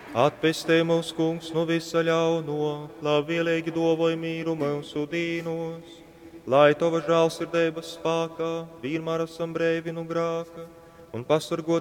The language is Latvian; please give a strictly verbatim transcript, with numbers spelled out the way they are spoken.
Atpestē mūs, kungs, no visa ļauno, labvēlīgi dovoja mīru mūsu dīnos, lai tava žēlsirdības spēkā vienmēr esam brīvi no grēka un pasargot